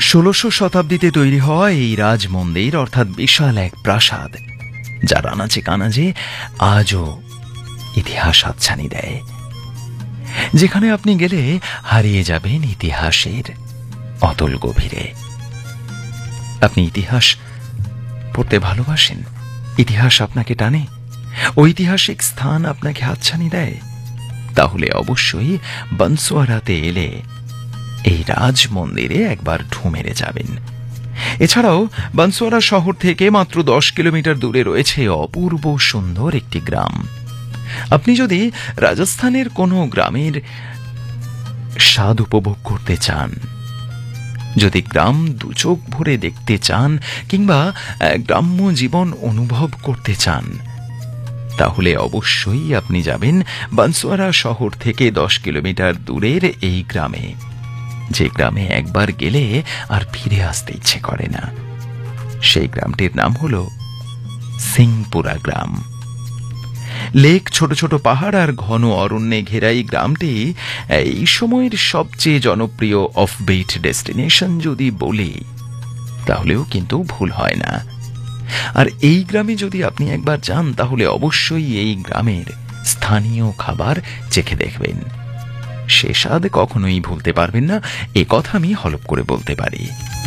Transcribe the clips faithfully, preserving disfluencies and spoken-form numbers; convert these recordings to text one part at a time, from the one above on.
ষোলশো শতাব্দীতে তৈরি হওয়া এই রাজ মন্দির অর্থাৎ বিশাল এক প্রাসাদ, যার আনাচে কানাচে আজও ইতিহাস হাতছানি দেয়, যেখানে আপনি গেলে হারিয়ে যাবেন ইতিহাসের অতল গভীরে। আপনি ইতিহাস পড়তে ভালোবাসেন? ইতিহাস আপনাকে টানে? ঐতিহাসিক স্থান আপনাকে হাতছানি দেয়? তাহলে অবশ্যই বনসোয়ারাতে এলে এই রাজ মন্দিরে একবার ঢু মেরে যাবেন। এছাড়াও বনসোয়ারা শহর থেকে মাত্র দশ কিলোমিটার দূরে রয়েছে অপূর্ব সুন্দর একটি গ্রাম। আপনি যদি রাজস্থানের কোনো গ্রামের স্বাদ উপভোগ করতে চান, যদি গ্রাম দুচোখ ভরে দেখতে চান কিংবা গ্রাম্য জীবন অনুভব করতে চান, তাহলে অবশ্যই আপনি যাবেন বনসোয়ারা শহর থেকে দশ কিলোমিটার দূরের এই গ্রামে, যে গ্রামে একবার গেলে আর ফিরে আসতে ইচ্ছে করে না। সেই গ্রামটির নাম হল সিংপুরা গ্রাম। লেক, ছোট ছোট পাহাড় আর ঘন অরণ্যে ঘেরা এই গ্রামটি এই সময়ের সবচেয়ে জনপ্রিয় অফবিট ডেস্টিনেশন যদি বলি, তাহলেও কিন্তু ভুল হয় না। আর এই গ্রামে যদি আপনি একবার যান, তাহলে অবশ্যই এই গ্রামের স্থানীয় খাবার চেখে দেখবেন। সে স্বাদ কখনোই ভুলতে পারবেন না, এ কথা আমি হলফ করে বলতে পারি।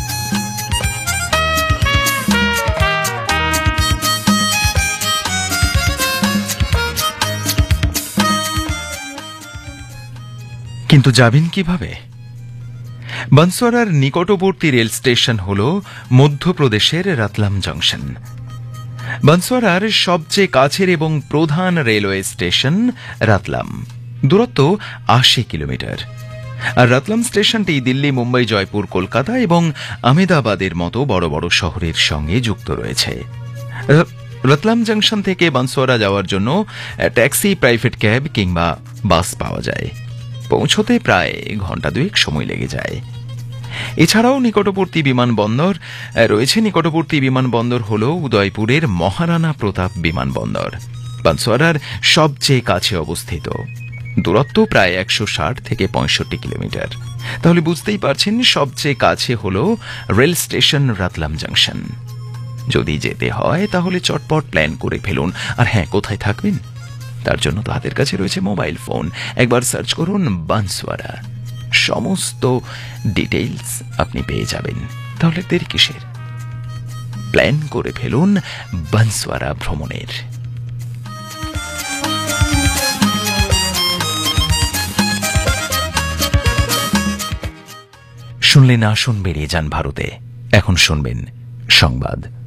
কিন্তু যাবেন কিভাবে? বনসোয়ারার নিকটবর্তী রেল স্টেশন হল মধ্যপ্রদেশের রতলাম জংশন। বনসোয়ারার সবচেয়ে কাছের এবং প্রধান রেলওয়ে স্টেশন রতলাম, দূরত্ব আশি কিলোমিটার। আর রতলাম স্টেশনটি দিল্লি, মুম্বাই, জয়পুর, কলকাতা এবং আহমেদাবাদের মতো বড় বড় শহরের সঙ্গে যুক্ত রয়েছে। রতলাম জংশন থেকে বনসোয়ারা যাওয়ার জন্য ট্যাক্সি, প্রাইভেট ক্যাব কিংবা বাস পাওয়া যায়। পৌঁছতে প্রায় ঘন্টা দুয়েক সময় লেগে যায়। এছাড়াও নিকটবর্তী বিমানবন্দর রয়েছে। নিকটবর্তী বিমানবন্দর হল উদয়পুরের মহারানা প্রতাপ বিমানবন্দর, বনসোয়ারার সবচেয়ে কাছে অবস্থিত। দূরত্ব প্রায় একশো ষাট থেকে পঁয়ষট্টি কিলোমিটার। তাহলে বুঝতেই পারছেন সবচেয়ে কাছে হল রেল স্টেশন রতলাম জংশন। যদি যেতে হয় তাহলে চটপট প্ল্যান করে ফেলুন। আর হ্যাঁ, কোথায় থাকবেন তার জন্য তো হাতের কাছে রয়েছে মোবাইল ফোন। একবার সার্চ করুন বনসোয়ারা, সমস্ত ডিটেইলস আপনি পেয়ে যাবেন। তাহলে দেরি কিসের? প্ল্যান করে ফেলুন বনসোয়ারা ভ্রমণের। শুনলে না শুন বেরিয়ে যান ভারতে। এখন শুনবেন সংবাদ।